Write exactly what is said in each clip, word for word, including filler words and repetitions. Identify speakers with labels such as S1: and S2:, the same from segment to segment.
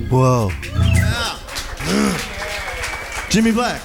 S1: Whoa. Jimmy Black.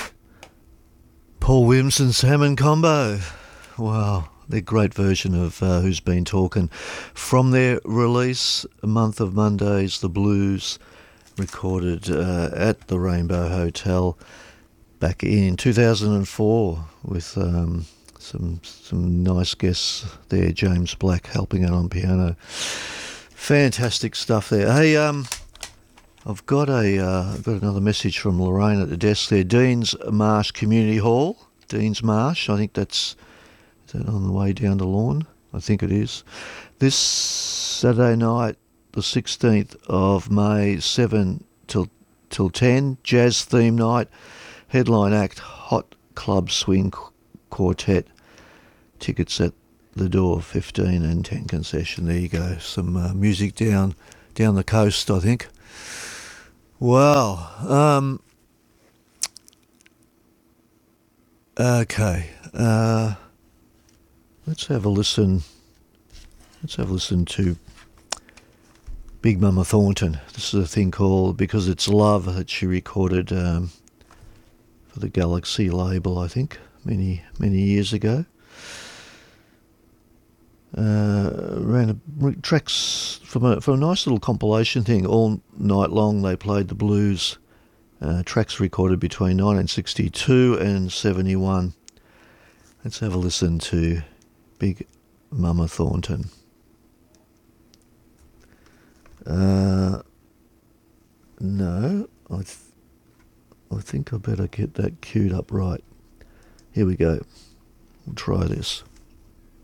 S1: Paul Williamson's Hammond Combo. Wow. Their great version of uh, Who's Been Talking. From their release, A Month of Mondays, The Blues, recorded uh, at the Rainbow Hotel back in two thousand four with um, some some nice guests there. James Black helping out on piano. Fantastic stuff there. Hey, um, I've got a uh, I've got another message from Lorraine at the desk there. Dean's Marsh Community Hall. Dean's Marsh. I think that's is that on the way down to Lawn. I think it is. This Saturday night, the sixteenth of May, seven till till ten, jazz theme night. Headline act, Hot Club Swing Quartet. Tickets at the door, fifteen and ten concession. There you go. Some uh, music down down the coast, I think. Wow. Um, okay. Uh, let's have a listen. Let's have a listen to Big Mama Thornton. This is a thing called Because It's Love that she recorded um, for the Galaxy label, I think, many, many years ago. Uh, ran a, tracks from a, from a nice little compilation thing. All night long they played the blues. Uh, tracks recorded between nineteen sixty-two and seventy-one. Let's have a listen to Big Mama Thornton. Uh, no, I, th- I think I better get that queued up right. Here we go. We'll try this.